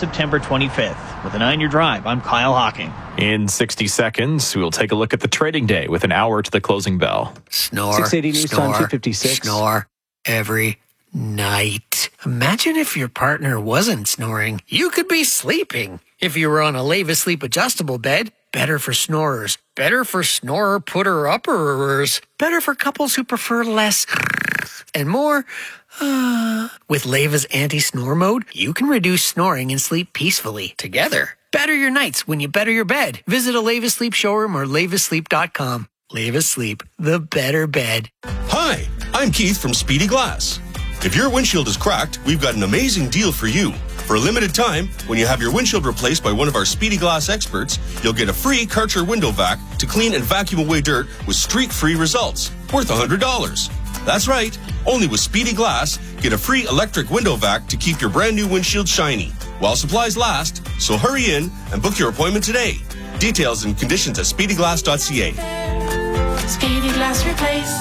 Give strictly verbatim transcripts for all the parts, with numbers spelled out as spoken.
September twenty-fifth. With a nine-year drive, I'm Kyle Hocking. In sixty seconds, we'll take a look at the trading day with an hour to the closing bell. Snore, six eighty News snore, Time two fifty-six. Snore every night. Imagine if your partner wasn't snoring. You could be sleeping. If you were on a Leva Sleep adjustable bed, better for snorers. Better for snorer putter-upperers. Better for couples who prefer less and more. Uh, with Leva's anti-snore mode, you can reduce snoring and sleep peacefully together. Better your nights when you better your bed. Visit a Leva Sleep showroom or leva sleep dot com. Leva Sleep, the better bed. Hi, I'm Keith from Speedy Glass. If your windshield is cracked, we've got an amazing deal for you. For a limited time, when you have your windshield replaced by one of our Speedy Glass experts, you'll get a free Karcher window vac to clean and vacuum away dirt with streak-free results, worth one hundred dollars. That's right, only with Speedy Glass, get a free electric window vac to keep your brand new windshield shiny, while supplies last, so hurry in and book your appointment today. Details and conditions at speedy glass dot c a. Speedy Glass Replace.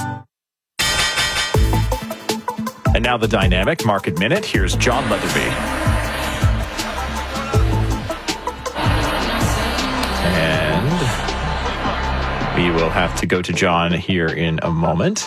And now the Dynamic Market Minute. Here's John Leatherby. And we will have to go to John here in a moment.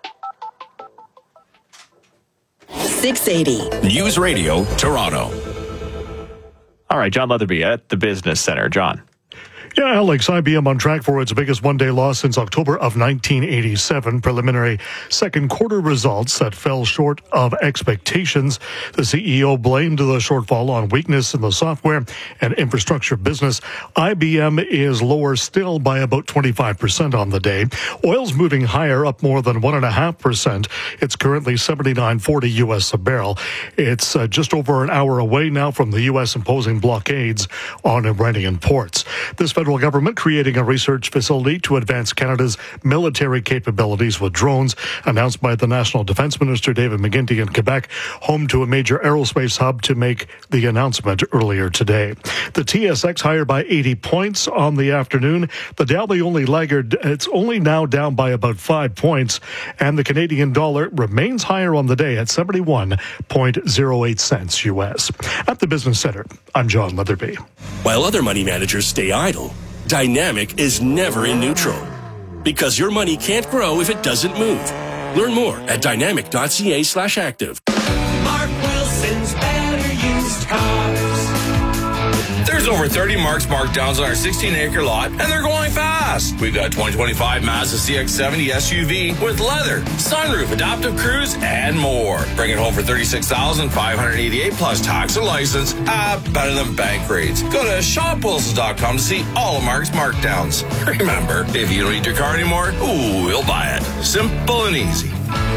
six eighty News Radio, Toronto. All right, John Leatherby at the Business Center. John. Yeah, Alex, I B M on track for its biggest one-day loss since October of nineteen eighty-seven. Preliminary second quarter results that fell short of expectations. The C E O blamed the shortfall on weakness in the software and infrastructure business. I B M is lower still by about twenty-five percent on the day. Oil's moving higher, up more than one point five percent. It's currently seventy-nine forty U S a barrel. It's uh, just over an hour away now from the U S imposing blockades on Iranian ports. This federal government creating a research facility to advance Canada's military capabilities with drones, announced by the National Defence Minister David McGuinty in Quebec, home to a major aerospace hub, to make the announcement earlier today. The T S X higher by eighty points on the afternoon. The Dow, the only laggard, it's only now down by about five points, and the Canadian dollar remains higher on the day at seventy-one point oh eight cents U S. At the Business Center, I'm John Leatherby. While other money managers stay idle, Dynamic is never in neutral. Because your money can't grow if it doesn't move. Learn more at dynamic dot c a slash active. Mark Wilson's Better Used Cars. There's over thirty Marks markdowns on our sixteen acre lot, and they're going fast. We've got twenty twenty-five Mazda C X seventy S U V with leather, sunroof, adaptive cruise, and more. Bring it home for thirty-six thousand five hundred eighty-eight dollars plus tax and license. Ah, better than bank rates. Go to shop wilsons dot com to see all of Mark's markdowns. Remember, if you don't need your car anymore, ooh, we'll buy it. Simple and easy.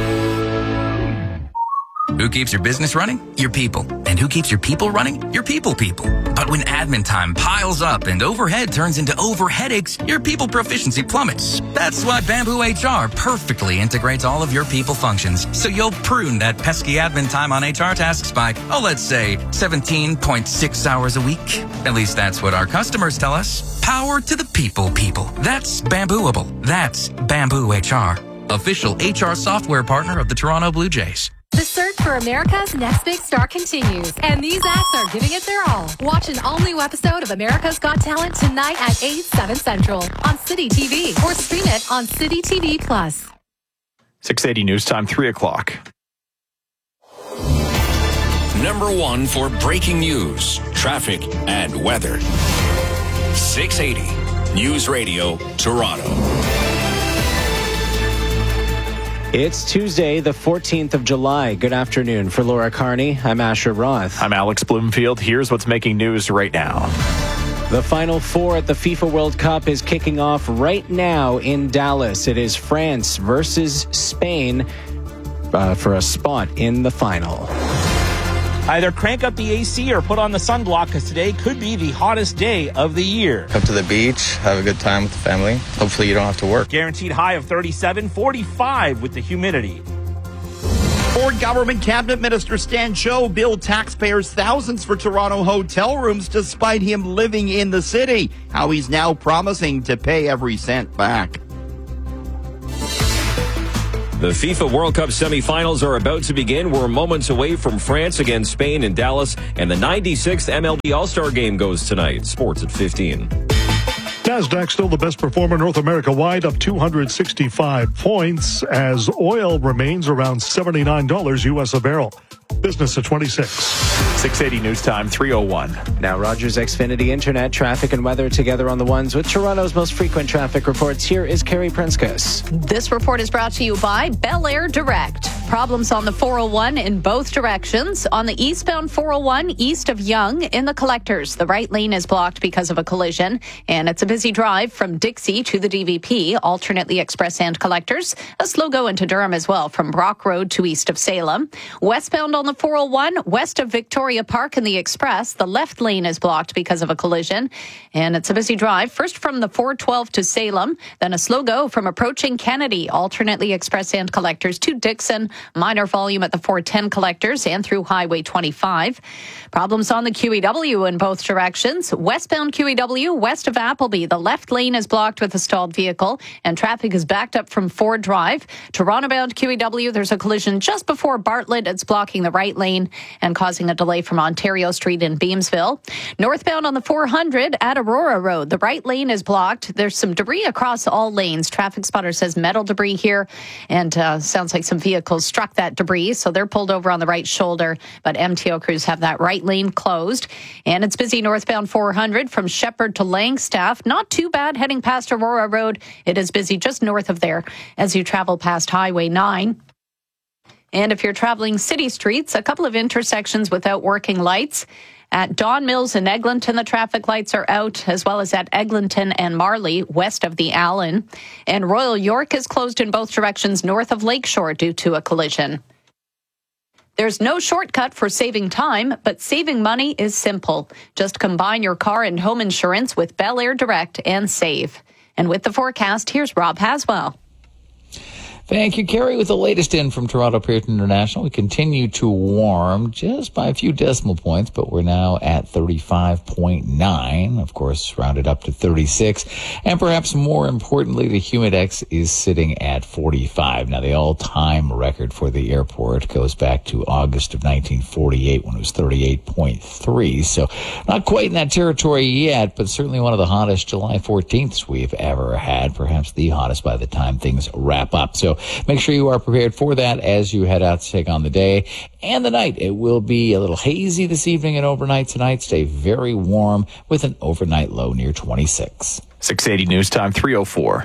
Who keeps your business running? Your people. And who keeps your people running? Your people people. But when admin time piles up and overhead turns into over headaches, your people proficiency plummets. That's why Bamboo H R perfectly integrates all of your people functions, so you'll prune that pesky admin time on H R tasks by, oh, let's say seventeen point six hours a week. At least that's what our customers tell us. Power to the people people. That's Bambooable. That's Bamboo H R. Official H R software partner of the Toronto Blue Jays. The search for America's Next Big Star continues, and these acts are giving it their all. Watch an all-new episode of America's Got Talent tonight at eight, seven Central on City T V, or stream it on City T V Plus. six eighty News Time, three o'clock. Number one for breaking news, traffic, and weather. six eighty News Radio, Toronto. It's Tuesday, the fourteenth of July. Good afternoon. For Laura Carney, I'm Asher Roth. I'm Alex Bloomfield. Here's what's making news right now. The Final Four at the FIFA World Cup is kicking off right now in Dallas. It is France versus Spain uh, for a spot in the final. Either crank up the A C or put on the sunblock, because today could be the hottest day of the year. Come to the beach, have a good time with the family. Hopefully you don't have to work. Guaranteed high of thirty-seven, forty-five with the humidity. Ford Government Cabinet Minister Stan Cho billed taxpayers thousands for Toronto hotel rooms despite him living in the city. How he's now promising to pay every cent back. The FIFA World Cup semifinals are about to begin. We're moments away from France against Spain in Dallas, and the ninety-sixth M L B All-Star Game goes tonight. Sports at fifteen. NASDAQ still the best performer North America-wide, up two hundred sixty-five points as oil remains around seventy-nine dollars U S a barrel. Business at twenty-six. six eighty News Time, three oh one. Now Rogers Xfinity Internet, traffic and weather together on the ones with Toronto's most frequent traffic reports. Here is Carrie Prinskus. This report is brought to you by Bel Air Direct. Problems on the four oh one in both directions. On the eastbound four oh one, east of Yonge, in the collectors, the right lane is blocked because of a collision, and it's a busy drive from Dixie to the D V P, alternately express and collectors. A slow go into Durham as well, from Brock Road to east of Salem. Westbound on the four oh one, west of Victoria Park in the express, the left lane is blocked because of a collision, and it's a busy drive, first from the four twelve to Salem, then a slow go from approaching Kennedy, alternately express and collectors to Dixon. Minor volume at the four ten collectors and through Highway twenty-five. Problems on the Q E W in both directions. Westbound Q E W, west of Appleby, the left lane is blocked with a stalled vehicle, and traffic is backed up from Ford Drive. Toronto-bound Q E W, there's a collision just before Bartlett. It's blocking the right lane and causing a delay from Ontario Street in Beamsville. Northbound on the four hundred at Aurora Road, the right lane is blocked. There's some debris across all lanes. Traffic spotter says metal debris here, and uh, sounds like some vehicles struck that debris, so they're pulled over on the right shoulder, but M T O crews have that right lane closed. And it's busy northbound four hundred from Shepherd to Langstaff. Not too bad heading past Aurora Road. It is busy just north of there as you travel past Highway nine. And if you're traveling city streets, a couple of intersections without working lights. At Don Mills and Eglinton, the traffic lights are out, as well as at Eglinton and Marley, west of the Allen. And Royal York is closed in both directions north of Lakeshore due to a collision. There's no shortcut for saving time, but saving money is simple. Just combine your car and home insurance with Bel Air Direct and save. And with the forecast, here's Rob Haswell. Thank you, Carrie. With the latest in from Toronto Pearson International, we continue to warm just by a few decimal points, but we're now at thirty-five point nine, of course, rounded up to thirty-six. And perhaps more importantly, the Humidex is sitting at forty-five. Now, the all-time record for the airport goes back to August of nineteen forty-eight when it was thirty-eight point three. So not quite in that territory yet, but certainly one of the hottest July fourteenths we've ever had, perhaps the hottest by the time things wrap up. So make sure you are prepared for that as you head out to take on the day and the night. It will be a little hazy this evening and overnight tonight. Stay very warm with an overnight low near twenty-six. six eighty News Time, three oh four.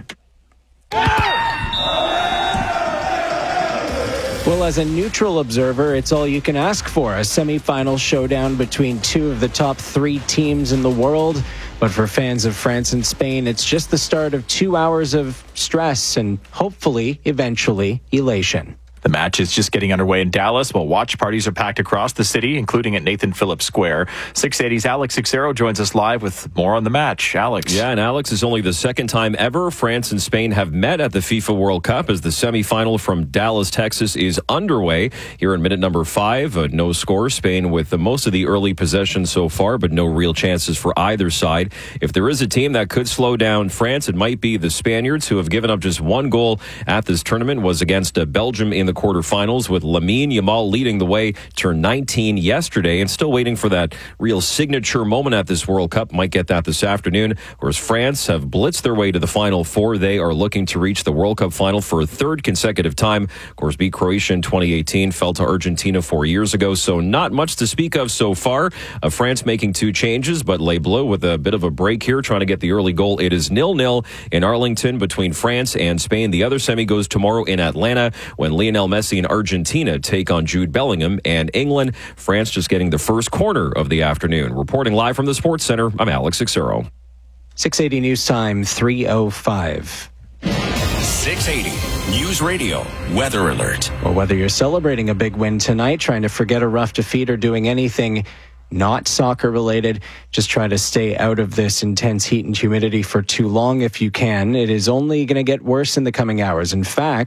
Well, as a neutral observer, it's all you can ask for. A semifinal showdown between two of the top three teams in the world. But for fans of France and Spain, it's just the start of two hours of stress and hopefully, eventually, elation. The match is just getting underway in Dallas, while watch parties are packed across the city, including at Nathan Phillips Square. six eighty's Alex Xero joins us live with more on the match. Alex. Yeah, and Alex, is only the second time ever France and Spain have met at the FIFA World Cup as the semifinal from Dallas, Texas is underway. Here in minute number five, uh, no score. Spain with the most of the early possession so far, but no real chances for either side. If there is a team that could slow down France, it might be the Spaniards, who have given up just one goal at this tournament, was against uh, Belgium in the quarterfinals, with Lamine Yamal leading the way, turned nineteen yesterday, and still waiting for that real signature moment at this World Cup. Might get that this afternoon. Whereas France have blitzed their way to the Final Four. They are looking to reach the World Cup final for a third consecutive time. Of course, beat Croatia in twenty eighteen, fell to Argentina four years ago, so not much to speak of so far. Uh, France making two changes, but Les Bleus with a bit of a break here, trying to get the early goal. It is nil nil in Arlington between France and Spain. The other semi goes tomorrow in Atlanta when Lionel Messi and Argentina take on Jude Bellingham and England. France just getting the first quarter of the afternoon. Reporting live from the Sports Center, I'm Alex Xero. six eighty News Time, three oh five. six eighty News Radio Weather Alert. Well, whether you're celebrating a big win tonight, trying to forget a rough defeat, or doing anything not soccer related, just try to stay out of this intense heat and humidity for too long if you can. It is only going to get worse in the coming hours. In fact,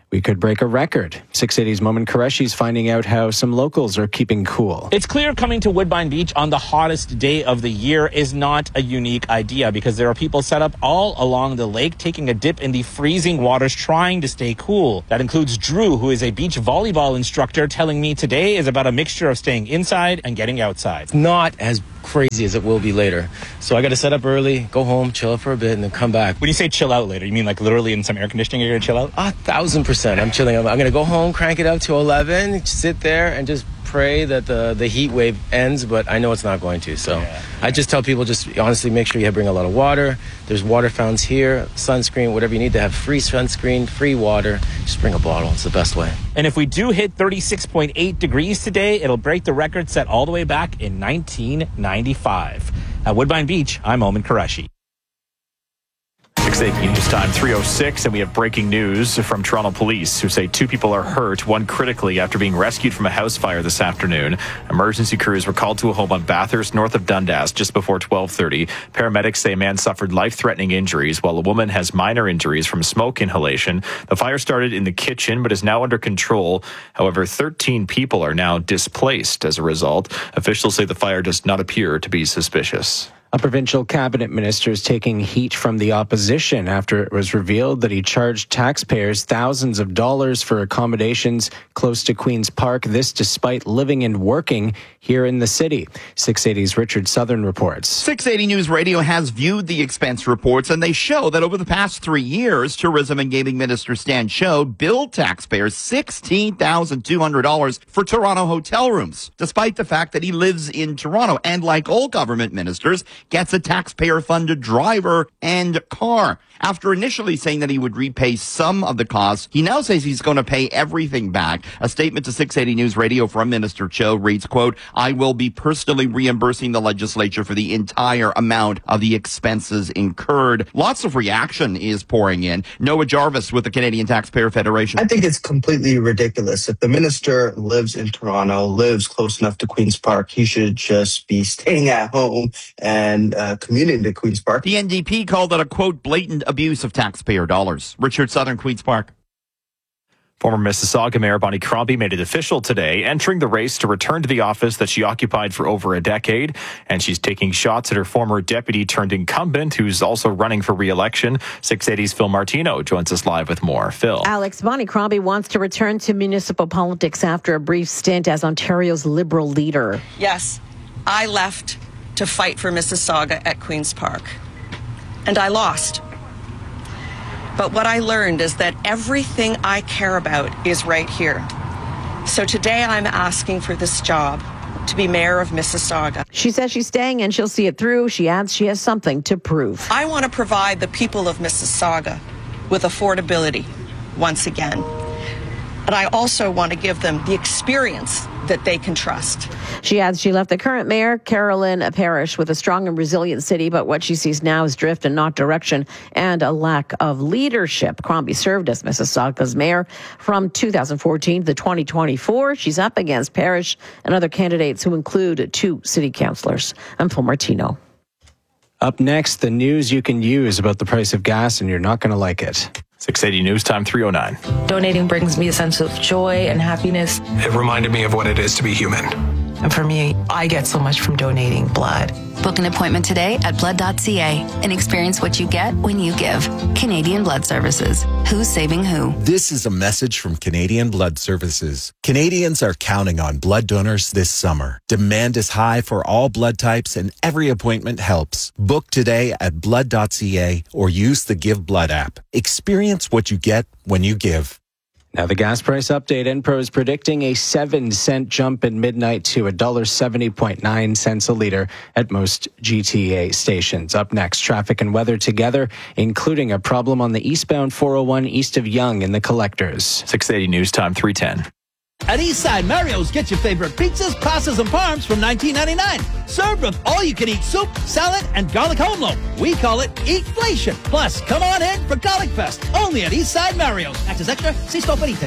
we could break a record. six eighty's Momin Qureshi is finding out how some locals are keeping cool. It's clear coming to Woodbine Beach on the hottest day of the year is not a unique idea because there are people set up all along the lake taking a dip in the freezing waters trying to stay cool. That includes Drew, who is a beach volleyball instructor, telling me today is about a mixture of staying inside and getting outside. It's not as crazy as it will be later. So I got to set up early, go home, chill out for a bit, and then come back. When you say chill out later, you mean like literally in some air conditioning you're going to chill out? A thousand percent. I'm chilling. I'm, I'm going to go home, crank it up to eleven, sit there, and just pray that the, the heat wave ends, but I know it's not going to. So yeah. I just tell people, just honestly make sure you bring a lot of water. There's water fountains here, sunscreen, whatever you need to have, free sunscreen, free water. Just bring a bottle. It's the best way. And if we do hit thirty-six point eight degrees today, it'll break the record set all the way back in nineteen ninety-five. At Woodbine Beach, I'm Momin Qureshi. six eighty News Time three oh six, and we have breaking news from Toronto Police who say two people are hurt, one critically, after being rescued from a house fire this afternoon. Emergency crews were called to a home on Bathurst, north of Dundas, just before twelve thirty. Paramedics say a man suffered life-threatening injuries, while a woman has minor injuries from smoke inhalation. The fire started in the kitchen, but is now under control. However, thirteen people are now displaced as a result. Officials say the fire does not appear to be suspicious. A provincial cabinet minister is taking heat from the opposition after it was revealed that he charged taxpayers thousands of dollars for accommodations close to Queen's Park, this despite living and working here in the city. six eighty's Richard Southern reports. six eighty News Radio has viewed the expense reports, and they show that over the past three years, Tourism and Gaming Minister Stan Cho billed taxpayers sixteen thousand two hundred dollars for Toronto hotel rooms, despite the fact that he lives in Toronto and, like all government ministers, gets a taxpayer-funded driver and car. After initially saying that he would repay some of the costs, he now says he's going to pay everything back. A statement to six eighty News Radio from Minister Cho reads, quote, I will be personally reimbursing the legislature for the entire amount of the expenses incurred. Lots of reaction is pouring in. Noah Jarvis with the Canadian Taxpayer Federation. I think it's completely ridiculous. If the minister lives in Toronto, lives close enough to Queen's Park, he should just be staying at home and uh, commuting to Queen's Park. The N D P called it a, quote, blatant abuse of taxpayer dollars. Richard Southern, Queen's Park. Former Mississauga Mayor Bonnie Crombie made it official today, entering the race to return to the office that she occupied for over a decade. And she's taking shots at her former deputy turned incumbent, who's also running for re-election. six eighty's Phil Martino joins us live with more. Phil. Alex, Bonnie Crombie wants to return to municipal politics after a brief stint as Ontario's Liberal leader. Yes, I left to fight for Mississauga at Queen's Park, and I lost. But what I learned is that everything I care about is right here. So today I'm asking for this job to be mayor of Mississauga. She says she's staying and she'll see it through. She adds she has something to prove. I want to provide the people of Mississauga with affordability once again. And I also want to give them the experience that they can trust. She adds she left the current mayor, Carolyn Parrish, with a strong and resilient city, but what she sees now is drift and not direction and a lack of leadership. Crombie served as Mississauga's mayor from two thousand fourteen to twenty twenty-four. She's up against Parrish and other candidates who include two city councillors. I'm Phil Martino. Up next, the news you can use about the price of gas, and you're not going to like it. six eighty News Time three oh nine. Donating brings me a sense of joy and happiness. It reminded me of what it is to be human. And for me, I get so much from donating blood. Book an appointment today at blood dot c a and experience what you get when you give. Canadian Blood Services. Who's saving who? This is a message from Canadian Blood Services. Canadians are counting on blood donors this summer. Demand is high for all blood types and every appointment helps. Book today at blood dot c a or use the Give Blood app. Experience what you get when you give. Now, the gas price update. Enpro is predicting a seven cent jump at midnight to one dollar seventy point nine cents a liter at most G T A stations. Up next, traffic and weather together, including a problem on the eastbound four oh one east of Yonge in the Collectors. six eighty News Time three ten. At Eastside Mario's, get your favorite pizzas, pastas, and parms from nineteen ninety-nine. Served with all-you-can-eat soup, salad, and garlic home loaf. We call it Eatflation. Plus, come on in for Garlic Fest, only at Eastside Mario's. Access extra, see store for details.